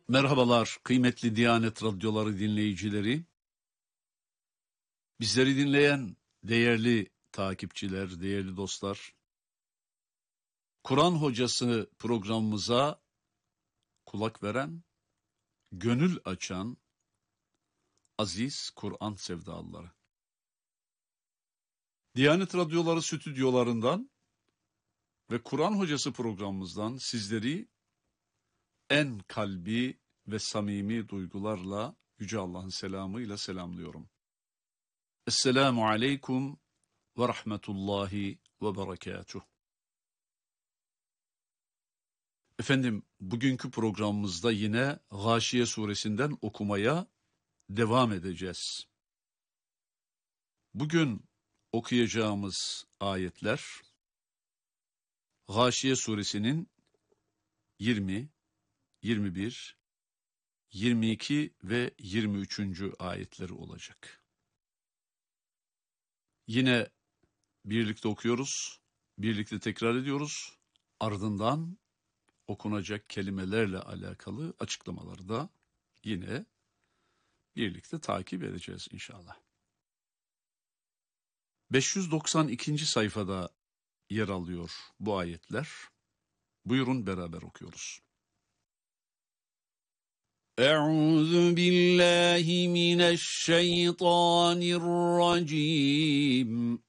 Merhabalar kıymetli Diyanet Radyoları dinleyicileri. Bizleri dinleyen değerli takipçiler, değerli dostlar. Kur'an Hocası programımıza kulak veren, gönül açan aziz Kur'an sevdalıları. Diyanet Radyoları stüdyolarından ve Kur'an Hocası programımızdan sizleri en kalbi ve samimi duygularla Yüce Allah'ın selamıyla selamlıyorum. Esselamu aleyküm ve rahmetullahi ve berekatuhu. Efendim, bugünkü programımızda yine Gâşiye suresinden okumaya devam edeceğiz. Bugün okuyacağımız ayetler Gâşiye suresinin 20, 21, 22 ve 23. ayetleri olacak. Yine birlikte okuyoruz, birlikte tekrar ediyoruz. Ardından okunacak kelimelerle alakalı açıklamaları da yine birlikte takip edeceğiz inşallah. 592. sayfada yer alıyor bu ayetler. Buyurun beraber okuyoruz. Euzu billahi mineşşeytanirracim.